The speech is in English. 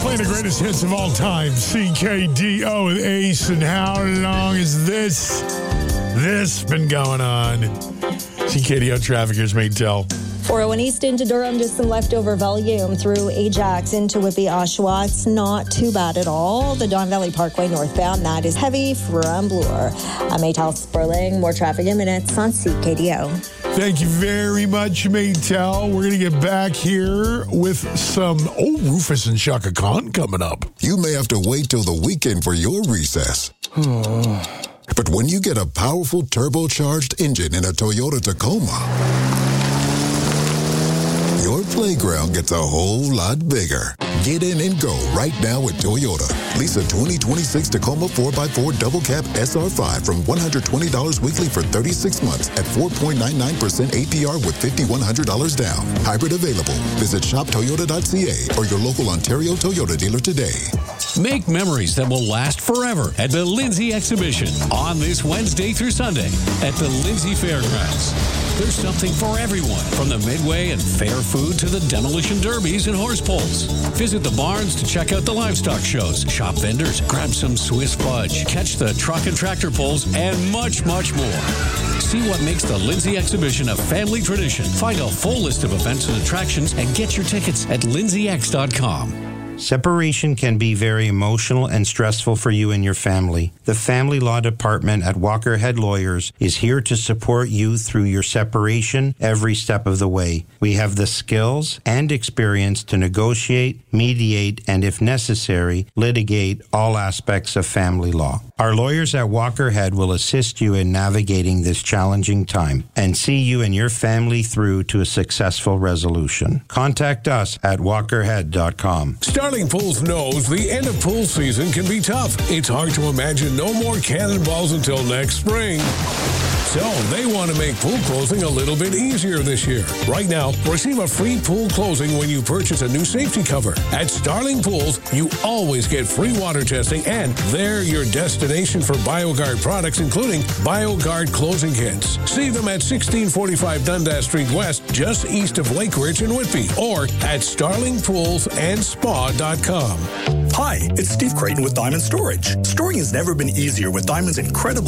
Playing the greatest hits of all time. CKDO with Ace. And how long has this been going on? CKDO traffic, here's Maytel. 401 East into Durham, just some leftover volume through Ajax into Whitby, Oshawa. It's not too bad at all. The Don Valley Parkway northbound, that is heavy from Bloor. I'm Maytel Sperling. More traffic in minutes on CKDO. Thank you very much, Maytel. We're going to get back here with some Rufus and Chaka Khan coming up. You may have to wait till the weekend for your recess. But when you get a powerful turbocharged engine in a Toyota Tacoma, your playground gets a whole lot bigger. Get in and go right now with Toyota. Lease a 2026 Tacoma 4x4 Double Cab SR5 from $120 weekly for 36 months at 4.99% APR with $5,100 down. Hybrid available. Visit shoptoyota.ca or your local Ontario Toyota dealer today. Make memories that will last forever at the Lindsay Exhibition on this Wednesday through Sunday at the Lindsay Fairgrounds. There's something for everyone, from the Midway and fair food to the demolition derbies and horse pulls. Visit the barns to check out the livestock shows, shop vendors, grab some Swiss fudge, catch the truck and tractor pulls, and much, much more. See what makes the Lindsay Exhibition a family tradition. Find a full list of events and attractions and get your tickets at lindsayx.com. Separation can be very emotional and stressful for you and your family. The Family Law Department at Walker Head Lawyers is here to support you through your separation every step of the way. We have the skills and experience to negotiate, mediate, and if necessary, litigate all aspects of family law. Our lawyers at Walker Head will assist you in navigating this challenging time and see you and your family through to a successful resolution. Contact us at walkerhead.com. Starling Pools knows the end of pool season can be tough. It's hard to imagine no more cannonballs until next spring. So they want to make pool closing a little bit easier this year. Right now, receive a free pool closing when you purchase a new safety cover. At Starling Pools, you always get free water testing, and they're your destination for BioGuard products, including BioGuard closing kits. See them at 1645 Dundas Street West, just east of Lake Ridge in Whitby, or at starlingpoolsandspa.com. Hi, it's Steve Creighton with Diamond Storage. Storing has never been easier with Diamond's incredible